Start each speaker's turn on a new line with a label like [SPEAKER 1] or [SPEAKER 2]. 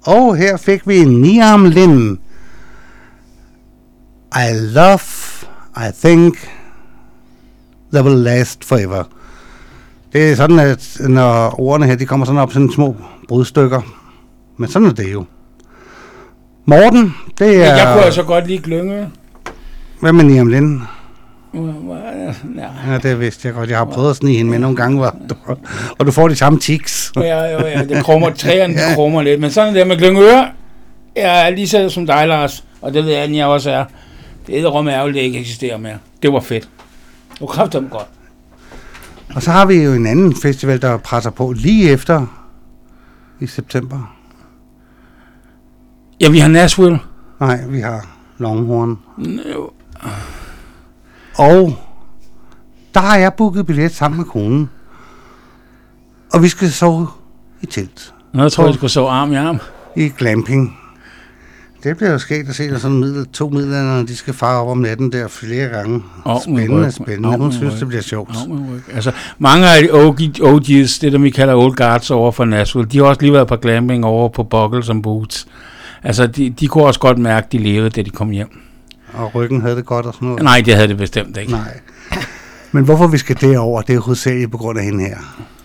[SPEAKER 1] Og her fik vi Niam Lin. I think that will last forever. Det er sådan, at når ordene her, de kommer sådan op sådan små brudstykker. Men sådan er det jo. Morten, det er...
[SPEAKER 2] Jeg kunne altså godt lide Glyngøre.
[SPEAKER 1] Hvad med Niam Lin?
[SPEAKER 2] Ja.
[SPEAKER 1] Ja, det vidste jeg godt. Jeg har prøvet at snige hende med nogle gange, og du får de samme tics.
[SPEAKER 2] Ja, det krummer, træerne krummer lidt. Men sådan der med Glyngøre, jeg er lige så som dig, Lars, og det ved jeg, at jeg også er. Det er rum ærgerligt, det ikke eksisterer mere. Det var fedt. Det var kraftigt godt.
[SPEAKER 1] Og så har vi jo en anden festival, der presser på lige efter i september.
[SPEAKER 2] Ja, vi har Nashville.
[SPEAKER 1] Nej, vi har Longhorn. Og der har jeg booket billet sammen med konen. Og vi skal sove i telt.
[SPEAKER 2] Nå, jeg tror, jeg skulle sove arm i arm.
[SPEAKER 1] I glamping. Det bliver jo skægt at se, når sådan to middelalderne, de skal fare op om natten der flere gange. Spændende. Hun synes, det bliver sjovt.
[SPEAKER 2] Altså, mange af de OG's, det der vi kalder old guards over for Nashville, de har også lige været på glamping over på Buckles and Boots. Altså, de kunne også godt mærke, at de levede, da de kom hjem.
[SPEAKER 1] Og ryggen havde det godt og sådan noget?
[SPEAKER 2] Nej, det havde det bestemt ikke.
[SPEAKER 1] Nej. Men hvorfor vi skal derover, det er hovedsageligt på grund af hende her.